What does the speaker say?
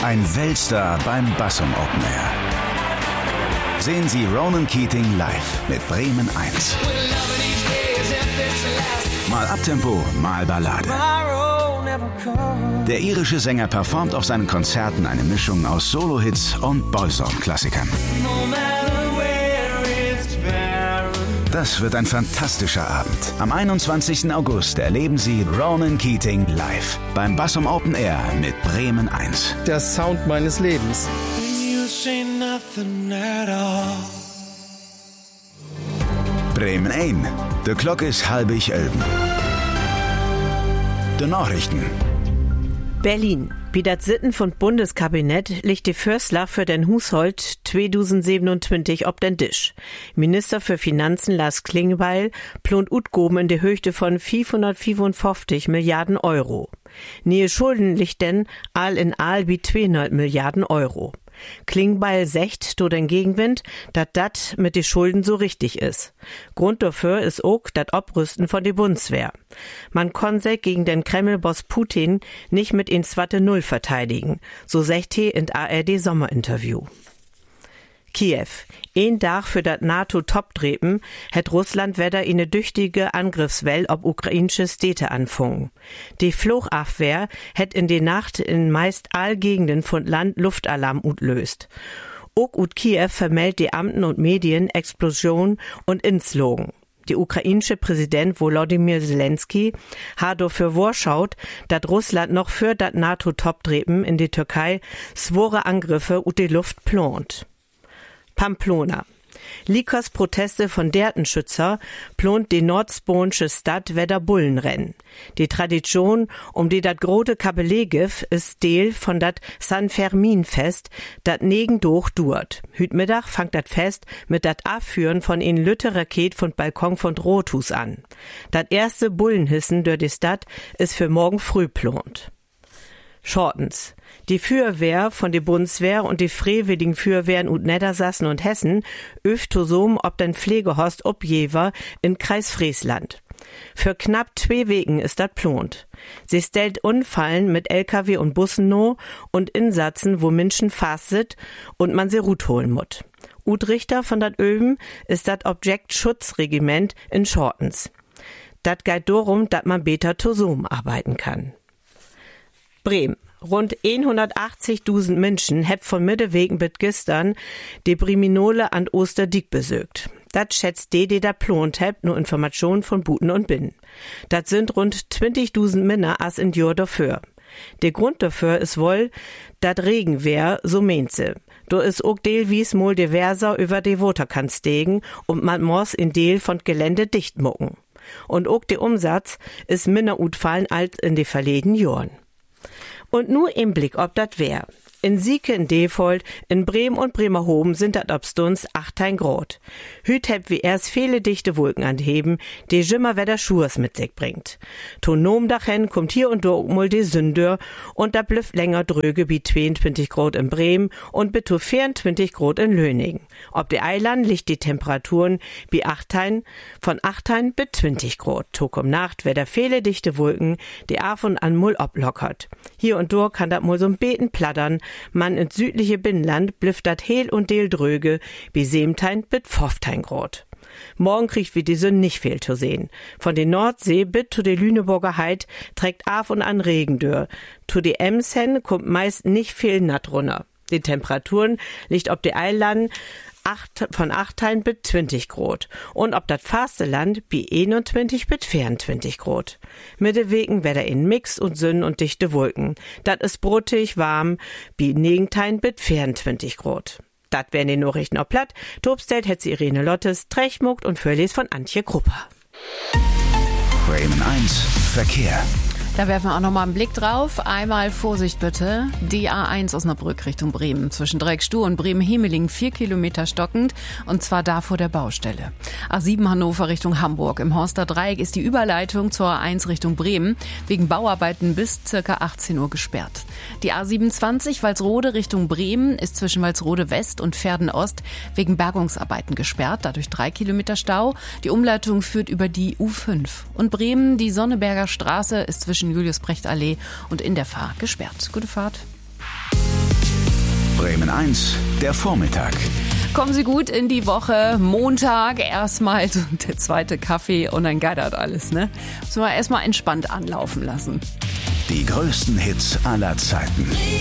Ein Weltstar beim Bassum Open Air. Sehen Sie Ronan Keating live mit Bremen 1. Mal Abtempo, mal Ballade. Der irische Sänger performt auf seinen Konzerten eine Mischung aus Solo-Hits und Boysong-Klassikern. Das wird ein fantastischer Abend. Am 21. August erleben Sie Ronan Keating live beim Bassum Open Air mit Bremen 1. Der Sound meines Lebens. Bremen 1. De Klok is 10:30. De Nachrichten. Berlin. Wie das Sitten von Bundeskabinett liegt die Förslach für den Haushalt 2027 ob den Tisch. Minister für Finanzen Lars Klingbeil plant Utgaben in der Höhe von 555 Milliarden Euro. Nähe Schulden liegt denn all in all wie 200 Milliarden Euro. Klingbeil sagt durch den Gegenwind, dass das mit den Schulden so richtig ist. Grund dafür ist auch das Obrüsten von der Bundeswehr. Man kann sich gegen den Kreml-Boss Putin nicht mit in 2-0 verteidigen, so sagt er in ARD-Sommerinterview. Kiew. Ein Tag für das NATO-Top-Treffen hat Russland wieder eine düchtige Angriffswelle ob ukrainische Städte anfangen. Die Flugabwehr hat in der Nacht in meist all Gegenden von Land Luftalarm utlöst. Auch ut Kiew vermeldet die Amten und Medien Explosion und Inslogen. Der ukrainische Präsident Volodymyr Zelensky hat dafür vorschaut, dass Russland noch für das NATO-Top-Treffen in die Türkei schwere Angriffe ut die Luft plant. Pamplona. Likas Proteste von Dertenschützer plant die nordspanische Stadt wieder Bullenrennen. Die Tradition, um die dat grote Kabelé gif, ist Teil von dat San Fermin-Fest, dat negendurch duert. Hüt Mittag fangt dat Fest mit dat Abführen von in Lütte Raket von Balkon von Rothus an. Dat erste Bullenhissen durch die Stadt ist für morgen früh plant. Schortens. Die Feuerwehr von der Bundeswehr und die freiwilligen Feuerwehren und Niedersachsen und Hessen öft ob den Pflegehorst Objever in Kreis Friesland. Für knapp 2 Wochen ist das plant. Sie stellt Unfallen mit LKW und Bussen no und Insatzen, wo Menschen fast sind und man sie Rut holen muss. Richter von dat Öben ist das Objektschutzregiment in Schortens. Dat geht darum, dass man besser zusammenarbeiten kann. Bremen. Rund 180.000 Menschen heb von Mittewegen bis gestern die Briminole an Osterdiek besögt. Das schätzt die da plant heb, nur Informationen von Buten und Binnen. Das sind rund 20.000 Männer as in Jahr dafür. Der Grund dafür ist wohl, dat Regen wär, so meint sie. Do is auch Deelwies mal diverser über die Waterkant stegen und man muss in Deel von Gelände dicht mucken. Und auch der Umsatz ist minder utfallen als in die verleden Jahren. Und nur im Blick ob dat wär. In Sieke, in Defold, in Bremen und Bremerhoven sind dat obstuns 18 Grad. Hüt heb wie erst viele dichte Wolken anheben, die jimmer wieder Schurs mit sich bringt. Tonom dachen kommt hier und dort mal die Sündür und da blüfft länger dröge wie 22 Grad in Bremen und bis zu 24 Grad in Löningen. Ob die Eiland liegt die Temperaturen wie 18, von 18 bis 20 Grad. Tog um Nacht wär da viele dichte Wolken, die af und an mul oblockert. Hier und dort kann dat mal so ein Beten plattern. Man ins südliche Binnenland blüfft dat Heel und Deel dröge, wie 17 bis 15 Grad. Morgen kriegt wie die Sonne nicht viel zu sehen. Von der Nordsee bis zu der Lüneburger Heid trägt af und an Regendür. Zu die Ems hin kommt meist nicht viel Natt runter. Die Temperaturen liegt ob die Eiland von 18 bis 20 Grad. Und ob das Fasteland bi 21 bis 24 Grad. Mittewegen wär in Mix und Sünn und dichte Wolken. Dat is brotig warm bi 19 bis 24 Grad. Dat wären die Nachrichten auf Platt. Tobstellt hätt sie Irene Lottes, Trechmuckt und Fürlis von Antje Krupper. Bremen 1 Verkehr. Da werfen wir auch noch mal einen Blick drauf. Einmal Vorsicht bitte. Die A1 Osnabrück Richtung Bremen. Zwischen Dreieckstuhl und Bremen-Hemeling 4 Kilometer stockend. Und zwar da vor der Baustelle. A7 Hannover Richtung Hamburg. Im Horster Dreieck ist die Überleitung zur A1 Richtung Bremen wegen Bauarbeiten bis ca. 18 Uhr gesperrt. Die A27 Walsrode Richtung Bremen ist zwischen Walsrode West und Verden Ost wegen Bergungsarbeiten gesperrt. Dadurch 3 Kilometer Stau. Die Umleitung führt über die U5. Und Bremen, die Sonneberger Straße ist zwischen Julius-Brecht-Allee und in der Fahr gesperrt. Gute Fahrt. Bremen 1, der Vormittag. Kommen Sie gut in die Woche. Montag erstmal der zweite Kaffee und dann geidert alles, ne? Müssen wir erstmal entspannt anlaufen lassen. Die größten Hits aller Zeiten.